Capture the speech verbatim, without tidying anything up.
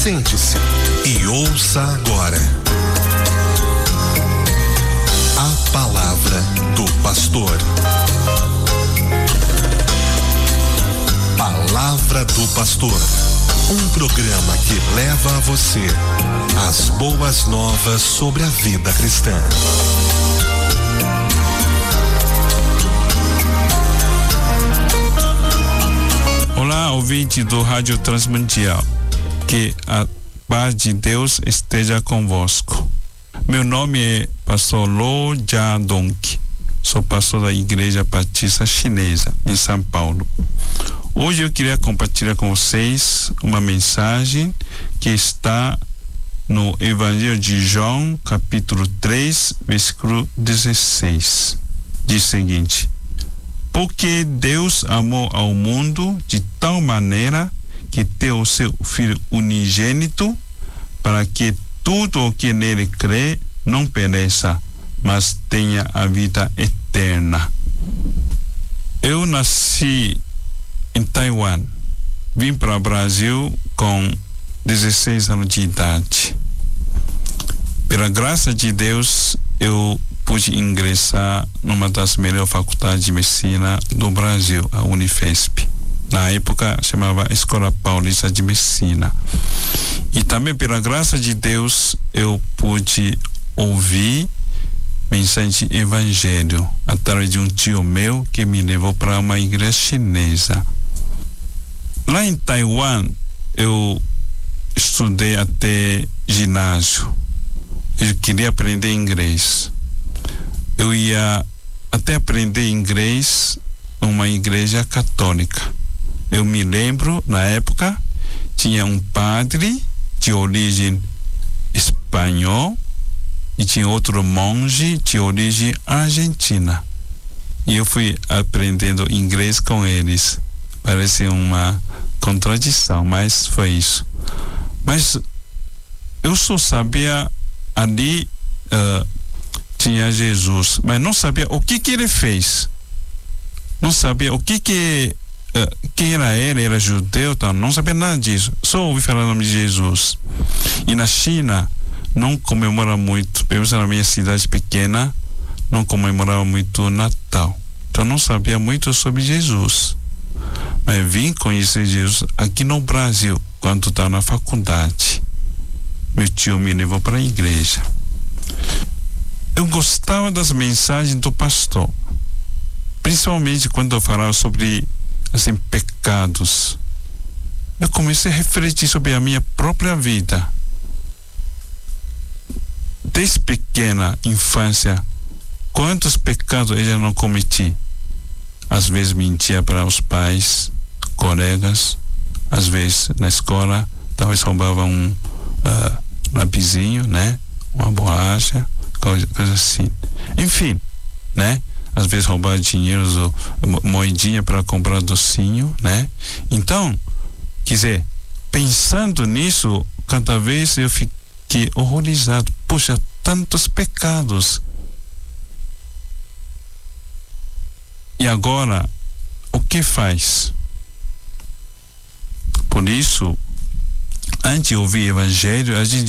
Sente-se e ouça agora a palavra do pastor. Palavra do Pastor, um programa que leva a você as boas novas sobre a vida cristã. Olá, ouvinte do Rádio Transmundial, que a paz de Deus esteja convosco. Meu nome é pastor Lo Jia-dong, sou pastor da Igreja Batista Chinesa, em São Paulo. Hoje eu queria compartilhar com vocês uma mensagem que está no Evangelho de João, capítulo três, versículo dezesseis. Diz o seguinte: porque Deus amou ao mundo de tal maneira que deu o seu Filho unigênito, para que tudo o que nele crê não pereça, mas tenha a vida eterna. Eu nasci em Taiwan, vim para o Brasil com dezesseis anos de idade. Pela graça de Deus, eu pude ingressar numa das melhores faculdades de medicina do Brasil, a Unifesp. Na época chamava Escola Paulista de Medicina. E também pela graça de Deus eu pude ouvir mensagem de evangelho através de um tio meu que me levou para uma igreja chinesa. Lá em Taiwan eu estudei até ginásio. Eu queria aprender inglês. Eu ia até aprender inglês numa igreja católica. Eu me lembro, na época, tinha um padre de origem espanhol e tinha outro monge de origem argentina. E eu fui aprendendo inglês com eles. Parece uma contradição, mas foi isso. Mas eu só sabia ali uh, tinha Jesus, mas não sabia o que que ele fez. Não sabia o que que uh, quem era ele, era judeu, tá? Não sabia nada disso. Só ouvi falar o nome de Jesus. E na China não comemora muito, pelo menos na minha cidade pequena, não comemorava muito o Natal. Então não sabia muito sobre Jesus. Mas vim conhecer Jesus aqui no Brasil, quando estava na faculdade. Meu tio me levou para a igreja. Eu gostava das mensagens do pastor, principalmente quando eu falava sobre, assim, pecados. Eu comecei a refletir sobre a minha própria vida. Desde pequena infância, quantos pecados eu já não cometi? Às vezes mentia para os pais, colegas, às vezes na escola, talvez roubava um uh, lapisinho, né? Uma borracha, coisa, coisa assim. Enfim, né? Às vezes roubava dinheiro, moedinha para comprar docinho, né? Então, quer dizer, pensando nisso, cada vez eu fiquei horrorizado. Puxa, tantos pecados. E agora, o que faz? Por isso, antes de ouvir o evangelho, a gente